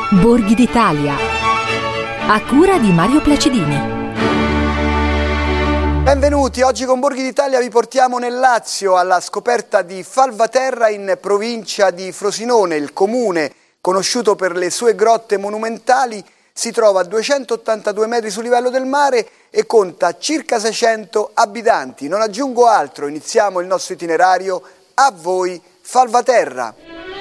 Borghi d'Italia, a cura di Mario Placidini. Benvenuti, oggi con Borghi d'Italia vi portiamo nel Lazio alla scoperta di Falvaterra in provincia di Frosinone. Il comune, conosciuto per le sue grotte monumentali, si trova a 282 metri sul livello del mare e conta circa 600 abitanti. Non aggiungo altro, iniziamo il nostro itinerario. A voi Falvaterra.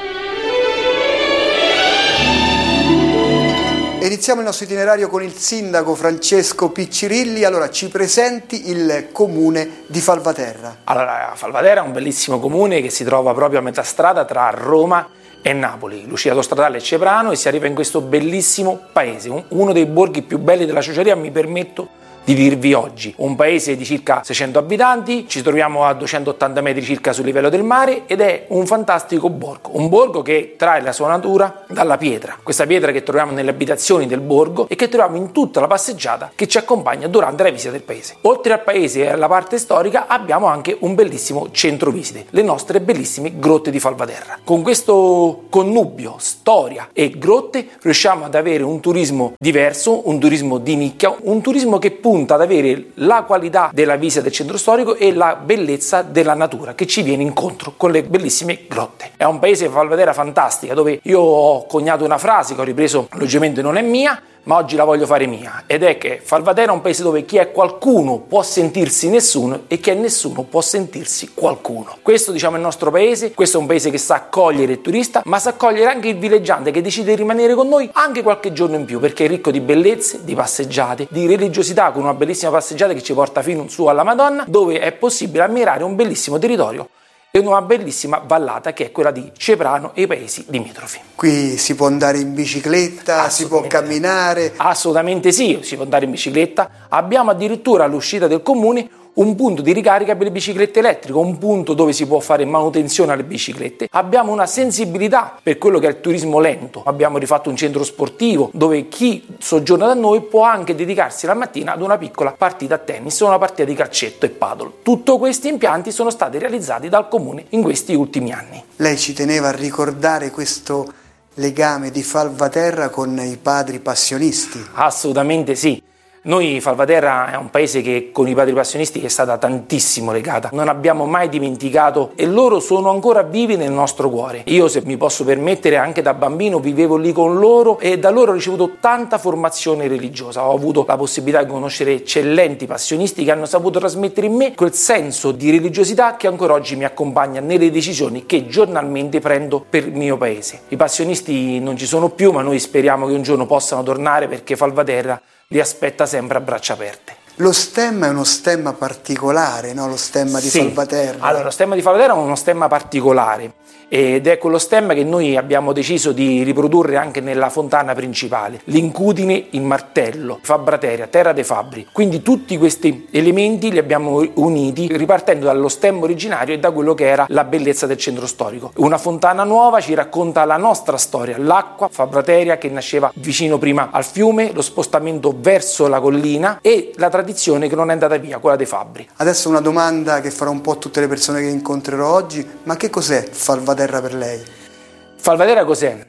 Iniziamo il nostro itinerario con il sindaco Francesco Piccirilli. Allora, ci presenti il comune di Falvaterra. Allora, Falvaterra è un bellissimo comune che si trova proprio a metà strada tra Roma e Napoli, l'uscita autostradale è Ceprano, e si arriva in questo bellissimo paese, uno dei borghi più belli della ciociaria, mi permetto di dirvi oggi. Un paese di circa 600 abitanti, ci troviamo a 280 metri circa sul livello del mare ed è un fantastico borgo, un borgo che trae la sua natura dalla pietra, questa pietra che troviamo nelle abitazioni del borgo e che troviamo in tutta la passeggiata che ci accompagna durante la visita del paese. Oltre al paese e alla parte storica abbiamo anche un bellissimo centro visite, le nostre bellissime grotte di Falvaterra. Con questo connubio storia e grotte riusciamo ad avere un turismo diverso, un turismo di nicchia, un turismo che punta ad avere la qualità della visita del centro storico e la bellezza della natura che ci viene incontro con le bellissime grotte. È un paese, Falvaterra, fantastica, dove io ho coniato una frase che ho ripreso, logicamente non è mia, ma oggi la voglio fare mia, ed è che Falvaterra è un paese dove chi è qualcuno può sentirsi nessuno e chi è nessuno può sentirsi qualcuno. Questo, diciamo, è il nostro paese. Questo è un paese che sa accogliere il turista, ma sa accogliere anche il villeggiante che decide di rimanere con noi anche qualche giorno in più, perché è ricco di bellezze, di passeggiate, di religiosità, con una bellissima passeggiata che ci porta fino in su alla Madonna, dove è possibile ammirare un bellissimo territorio e una bellissima vallata che è quella di Ceprano e i paesi limitrofi. Qui si può andare in bicicletta, si può camminare? Assolutamente sì, si può andare in bicicletta. Abbiamo addirittura all'uscita del comune un punto di ricarica per le biciclette elettriche, un punto dove si può fare manutenzione alle biciclette. Abbiamo una sensibilità per quello che è il turismo lento. Abbiamo rifatto un centro sportivo dove chi soggiorna da noi può anche dedicarsi la mattina ad una piccola partita a tennis o una partita di calcetto e paddle. Tutti questi impianti sono stati realizzati dal comune in questi ultimi anni. Lei ci teneva a ricordare questo legame di Falvaterra con i padri passionisti? Assolutamente sì. Noi, Falvaterra, è un paese che con i padri passionisti è stata tantissimo legata, non abbiamo mai dimenticato e loro sono ancora vivi nel nostro cuore. Io, se mi posso permettere, anche da bambino vivevo lì con loro e da loro ho ricevuto tanta formazione religiosa, ho avuto la possibilità di conoscere eccellenti passionisti che hanno saputo trasmettere in me quel senso di religiosità che ancora oggi mi accompagna nelle decisioni che giornalmente prendo per il mio paese. I passionisti non ci sono più, ma noi speriamo che un giorno possano tornare, perché Falvaterra li aspetta sempre a braccia aperte. Lo stemma è uno stemma particolare, no? Lo stemma di Falvaterra. Allora, lo stemma di Falvaterra è uno stemma particolare ed è quello stemma che noi abbiamo deciso di riprodurre anche nella fontana principale. L'incudine, il martello, Fabrateria, terra dei fabbri. Quindi tutti questi elementi li abbiamo uniti ripartendo dallo stemma originario e da quello che era la bellezza del centro storico. Una fontana nuova ci racconta la nostra storia, l'acqua, Fabrateria, che nasceva vicino prima al fiume, lo spostamento verso la collina e la tradizione che non è andata via, quella dei fabbri. Adesso una domanda che farò un po' a tutte le persone che incontrerò oggi: ma che cos'è Falvaterra per lei? Falvaterra cos'è?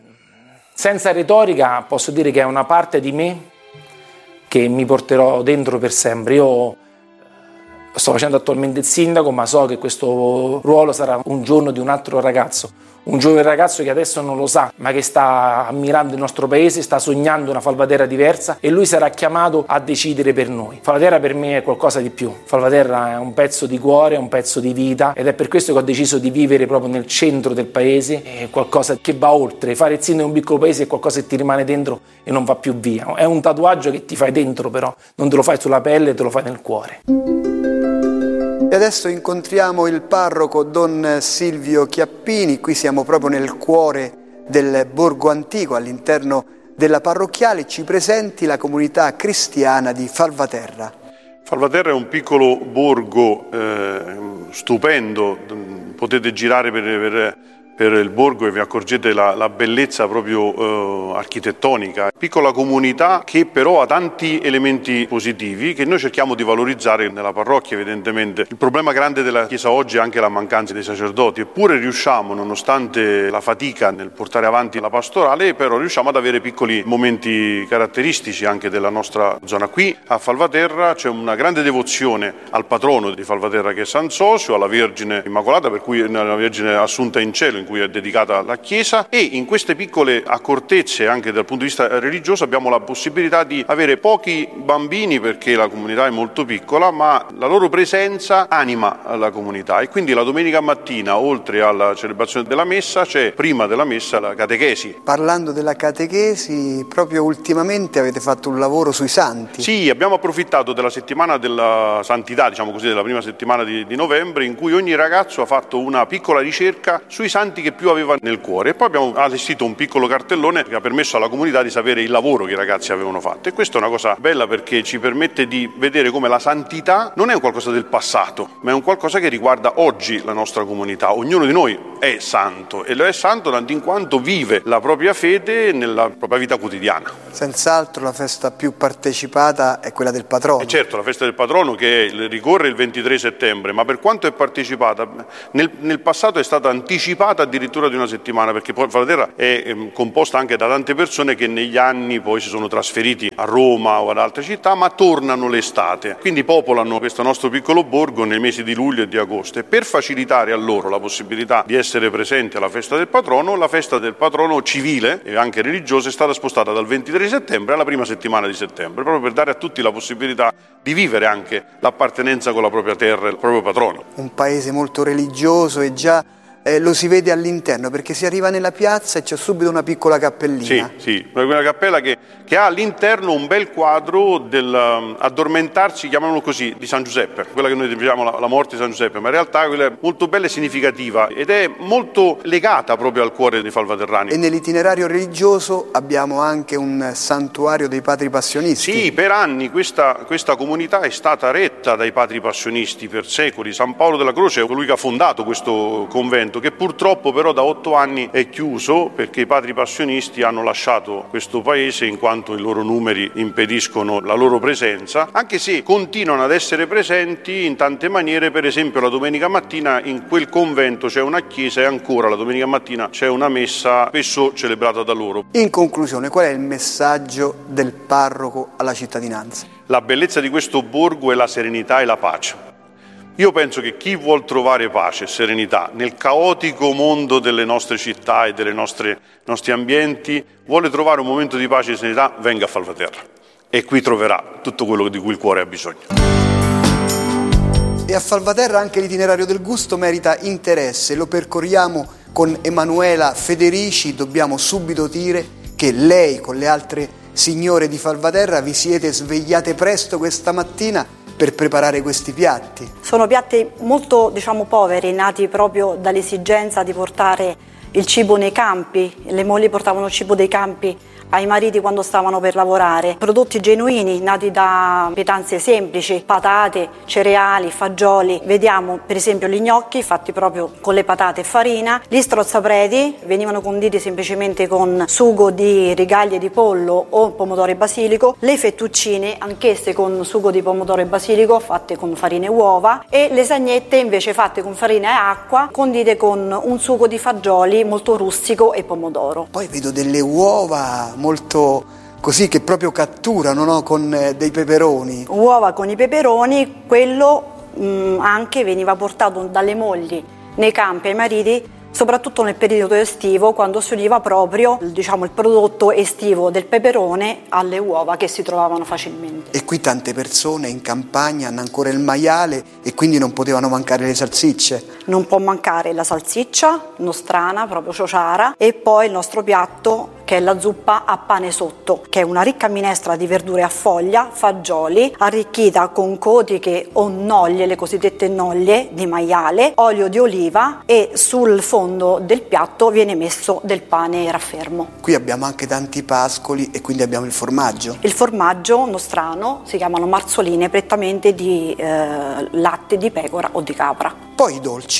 Senza retorica posso dire che è una parte di me che mi porterò dentro per sempre. Io sto facendo attualmente il sindaco, ma so che questo ruolo sarà un giorno di un altro ragazzo, un giovane ragazzo che adesso non lo sa, ma che sta ammirando il nostro paese, sta sognando una Falvaterra diversa e lui sarà chiamato a decidere per noi. Falvaterra per me è qualcosa di più. Falvaterra è un pezzo di cuore, è un pezzo di vita ed è per questo che ho deciso di vivere proprio nel centro del paese. È qualcosa che va oltre. Fare il sindaco in un piccolo paese è qualcosa che ti rimane dentro e non va più via. È un tatuaggio che ti fai dentro, però non te lo fai sulla pelle, te lo fai nel cuore. E adesso incontriamo il parroco Don Silvio Chiappini. Qui siamo proprio nel cuore del borgo antico, all'interno della parrocchiale. Ci presenti la comunità cristiana di Falvaterra. Falvaterra è un piccolo borgo stupendo, potete girare per per il borgo e vi accorgete la bellezza proprio architettonica. Piccola comunità che però ha tanti elementi positivi che noi cerchiamo di valorizzare nella parrocchia, evidentemente. Il problema grande della Chiesa oggi è anche la mancanza dei sacerdoti, eppure riusciamo, nonostante la fatica nel portare avanti la pastorale, però riusciamo ad avere piccoli momenti caratteristici anche della nostra zona. Qui a Falvaterra c'è una grande devozione al patrono di Falvaterra che è San Sosio, alla Vergine Immacolata, per cui è una Vergine assunta in cielo in cui è dedicata la Chiesa, e in queste piccole accortezze anche dal punto di vista religioso abbiamo la possibilità di avere pochi bambini perché la comunità è molto piccola, ma la loro presenza anima la comunità, e quindi la domenica mattina oltre alla celebrazione della messa c'è prima della messa la catechesi. Parlando della catechesi, proprio ultimamente avete fatto un lavoro sui santi. Sì, abbiamo approfittato della settimana della santità, diciamo così, della prima settimana di novembre, in cui ogni ragazzo ha fatto una piccola ricerca sui santi che più aveva nel cuore, e poi abbiamo allestito un piccolo cartellone che ha permesso alla comunità di sapere il lavoro che i ragazzi avevano fatto, e questa è una cosa bella perché ci permette di vedere come la santità non è un qualcosa del passato, ma è un qualcosa che riguarda oggi la nostra comunità. Ognuno di noi è santo, e lo è santo tanto in quanto vive la propria fede nella propria vita quotidiana. Senz'altro la festa più partecipata è quella del patrono. E certo, la festa del patrono che ricorre il 23 settembre, ma per quanto è partecipata, nel passato è stata anticipata addirittura di una settimana, perché poi Falvaterra è composta anche da tante persone che negli anni poi si sono trasferiti a Roma o ad altre città, ma tornano l'estate, quindi popolano questo nostro piccolo borgo nei mesi di luglio e di agosto, e per facilitare a loro la possibilità di essere presenti alla festa del patrono, la festa del patrono civile e anche religiosa è stata spostata dal 23 settembre alla prima settimana di settembre, proprio per dare a tutti la possibilità di vivere anche l'appartenenza con la propria terra e il proprio patrono. Un paese molto religioso, e già lo si vede all'interno, perché si arriva nella piazza e c'è subito una piccola cappellina. Sì, una cappella che ha all'interno un bel quadro del addormentarsi, chiamiamolo così, di San Giuseppe, quella che noi diciamo la morte di San Giuseppe, ma in realtà quella è molto bella e significativa ed è molto legata proprio al cuore dei falvaterrani. E nell'itinerario religioso abbiamo anche un santuario dei padri passionisti. Sì, per anni questa comunità è stata retta dai padri passionisti per secoli. San Paolo della Croce è colui che ha fondato questo convento, che purtroppo però da 8 anni è chiuso perché i padri passionisti hanno lasciato questo paese in quanto i loro numeri impediscono la loro presenza, anche se continuano ad essere presenti in tante maniere. Per esempio la domenica mattina in quel convento c'è una chiesa e ancora la domenica mattina c'è una messa spesso celebrata da loro. In conclusione, qual è il messaggio del parroco alla cittadinanza? La bellezza di questo borgo è la serenità e la pace. Io penso che chi vuol trovare pace e serenità nel caotico mondo delle nostre città e dei nostri ambienti, vuole trovare un momento di pace e serenità, venga a Falvaterra e qui troverà tutto quello di cui il cuore ha bisogno. E a Falvaterra anche l'itinerario del gusto merita interesse, lo percorriamo con Emanuela Federici. Dobbiamo subito dire che lei con le altre signore di Falvaterra vi siete svegliate presto questa mattina per preparare questi piatti. Sono piatti molto, poveri, nati proprio dall'esigenza di portare il cibo nei campi. Le mogli portavano il cibo dei campi ai mariti quando stavano per lavorare. Prodotti genuini, nati da pietanze semplici, patate, cereali, fagioli. Vediamo per esempio gli gnocchi fatti proprio con le patate e farina. Gli strozzapreti venivano conditi semplicemente con sugo di rigaglie di pollo o pomodoro e basilico. Le fettuccine, anch'esse con sugo di pomodoro e basilico, fatte con farina e uova. E le sagnette invece fatte con farina e acqua, condite con un sugo di fagioli molto rustico e pomodoro. Poi vedo delle uova molto così che proprio catturano, no? Con dei peperoni. Uova con i peperoni, quello anche veniva portato dalle mogli nei campi ai mariti, soprattutto nel periodo estivo, quando si univa proprio il prodotto estivo del peperone alle uova che si trovavano facilmente. E qui tante persone in campagna hanno ancora il maiale e quindi non potevano mancare le salsicce. Non può mancare la salsiccia nostrana, proprio ciociara, e poi il nostro piatto che è la zuppa a pane sotto, che è una ricca minestra di verdure a foglia, fagioli, arricchita con cotiche o noglie, le cosiddette noglie di maiale, olio di oliva, e sul fondo del piatto viene messo del pane raffermo. Qui abbiamo anche tanti pascoli e quindi abbiamo il formaggio. Il formaggio nostrano si chiamano marzoline, prettamente di latte di pecora o di capra. Poi i dolci.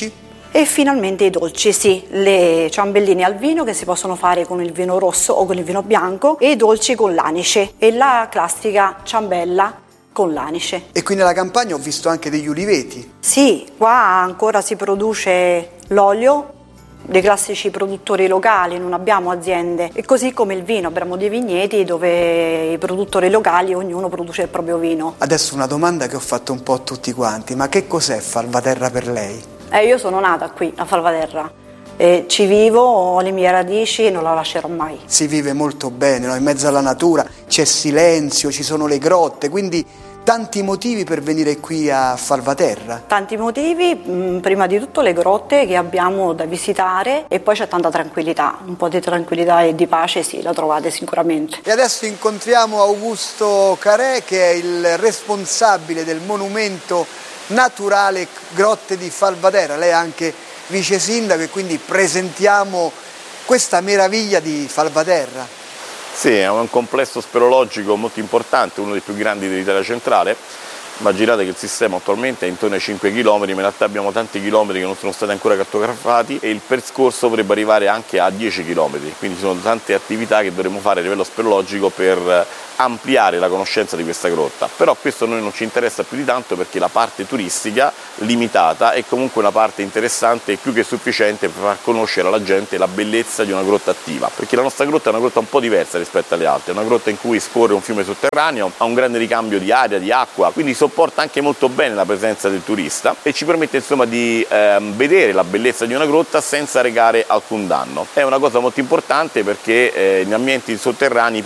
E finalmente i dolci, sì, le ciambelline al vino che si possono fare con il vino rosso o con il vino bianco e i dolci con l'anice e la classica ciambella con l'anice. E qui nella campagna ho visto anche degli uliveti. Sì, qua ancora si produce l'olio dei classici produttori locali, non abbiamo aziende, e così come il vino abbiamo dei vigneti dove i produttori locali ognuno produce il proprio vino. Adesso una domanda che ho fatto un po' a tutti quanti, ma che cos'è Falvaterra per lei? Io sono nata qui a Falvaterra, ci vivo, ho le mie radici e non la lascerò mai. Si vive molto bene, no? In mezzo alla natura, c'è silenzio, ci sono le grotte, quindi tanti motivi per venire qui a Falvaterra. Tanti motivi, prima di tutto le grotte che abbiamo da visitare e poi c'è tanta tranquillità, un po' di tranquillità e di pace sì, la trovate sicuramente. E adesso incontriamo Augusto Carè che è il responsabile del monumento naturale Grotte di Falvaterra. Lei è anche vice sindaco e quindi presentiamo questa meraviglia di Falvaterra. Sì, è un complesso speleologico molto importante, uno dei più grandi dell'Italia centrale. Immaginate che il sistema attualmente è intorno ai 5 km, ma in realtà abbiamo tanti chilometri che non sono stati ancora cartografati e il percorso dovrebbe arrivare anche a 10 km, quindi ci sono tante attività che dovremo fare a livello speleologico per ampliare la conoscenza di questa grotta. Però questo a noi non ci interessa più di tanto perché la parte turistica limitata è comunque una parte interessante e più che sufficiente per far conoscere alla gente la bellezza di una grotta attiva, perché la nostra grotta è una grotta un po' diversa rispetto alle altre, è una grotta in cui scorre un fiume sotterraneo, ha un grande ricambio di aria, di acqua, quindi sopporta anche molto bene la presenza del turista e ci permette insomma di vedere la bellezza di una grotta senza recare alcun danno. È una cosa molto importante perché gli ambienti sotterranei